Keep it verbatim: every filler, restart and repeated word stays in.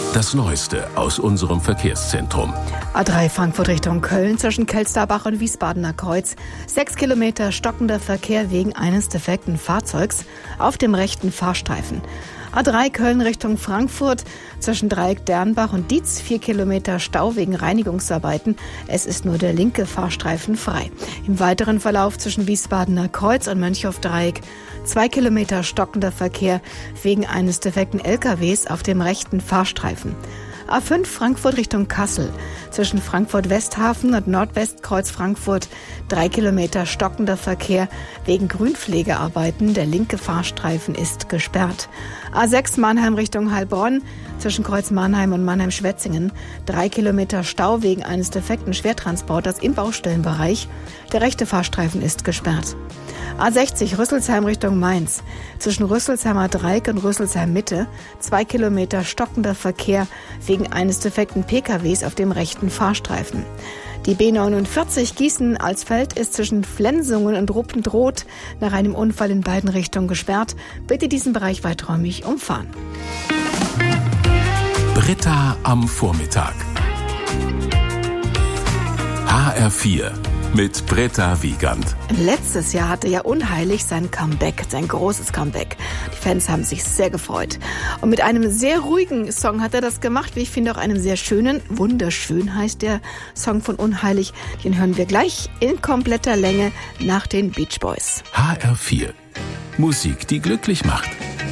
Das Neueste aus unserem Verkehrszentrum. A drei Frankfurt Richtung Köln zwischen Kelsterbach und Wiesbadener Kreuz. Sechs Kilometer stockender Verkehr wegen eines defekten Fahrzeugs auf dem rechten Fahrstreifen. A drei Köln Richtung Frankfurt zwischen Dreieck Dernbach und Dietz. Vier Kilometer Stau wegen Reinigungsarbeiten. Es ist nur der linke Fahrstreifen frei. Im weiteren Verlauf zwischen Wiesbadener Kreuz und Mönchhoff-Dreieck zwei Kilometer stockender Verkehr wegen eines defekten L K Ws auf dem rechten Fahrstreifen. A fünf Frankfurt Richtung Kassel. Zwischen Frankfurt-Westhafen und Nordwestkreuz Frankfurt drei Kilometer stockender Verkehr wegen Grünpflegearbeiten. Der linke Fahrstreifen ist gesperrt. A sechs Mannheim Richtung Heilbronn. Zwischen Kreuz Mannheim und Mannheim-Schwetzingen drei Kilometer Stau wegen eines defekten Schwertransporters im Baustellenbereich. Der rechte Fahrstreifen ist gesperrt. A sechzig Rüsselsheim Richtung Mainz. Zwischen Rüsselsheimer Dreieck und Rüsselsheim Mitte zwei Kilometer stockender Verkehr wegen eines defekten P K Ws auf dem rechten Fahrstreifen. Die B neunundvierzig Gießen-Alsfeld ist zwischen Flensungen und Ruppendroth nach einem Unfall in beiden Richtungen gesperrt. Bitte diesen Bereich weiträumig umfahren. Britta am Vormittag. H R vier mit Britta Wiegand. Letztes Jahr hatte ja Unheilig sein Comeback, sein großes Comeback. Die Fans haben sich sehr gefreut. Und mit einem sehr ruhigen Song hat er das gemacht, wie ich finde, auch einem sehr schönen. Wunderschön heißt der Song von Unheilig. Den hören wir gleich in kompletter Länge nach den Beach Boys. H R vier. Musik, die glücklich macht.